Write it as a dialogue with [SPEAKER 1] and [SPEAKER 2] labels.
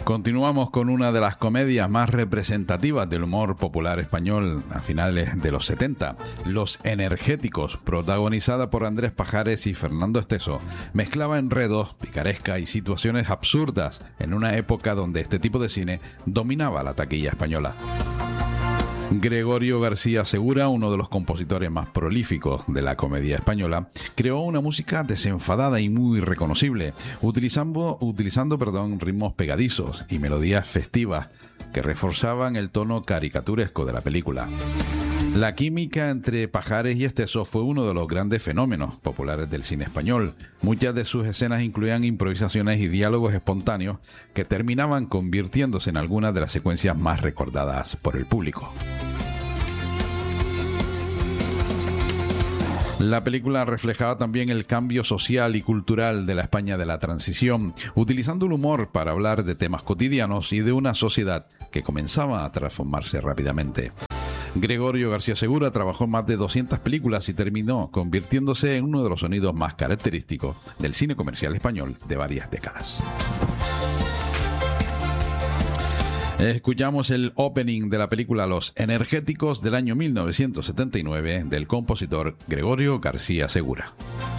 [SPEAKER 1] Continuamos con una de las comedias más representativas del humor popular español a finales de los 70, Los Energéticos, protagonizada por Andrés Pajares y Fernando Esteso. Mezclaba enredos, picaresca y situaciones absurdas en una época donde este tipo de cine dominaba la taquilla española. Gregorio García Segura, uno de los compositores más prolíficos de la comedia española, creó una música desenfadada y muy reconocible, utilizando ritmos pegadizos y melodías festivas que reforzaban el tono caricaturesco de la película. La química entre Pajares y Esteso fue uno de los grandes fenómenos populares del cine español. Muchas de sus escenas incluían improvisaciones y diálogos espontáneos que terminaban convirtiéndose en algunas de las secuencias más recordadas por el público. La película reflejaba también el cambio social y cultural de la España de la transición, utilizando el humor para hablar de temas cotidianos y de una sociedad que comenzaba a transformarse rápidamente. Gregorio García Segura trabajó en más de 200 películas y terminó convirtiéndose en uno de los sonidos más característicos del cine comercial español de varias décadas. Escuchamos el opening de la película Los Energéticos del año 1979 del compositor Gregorio García Segura.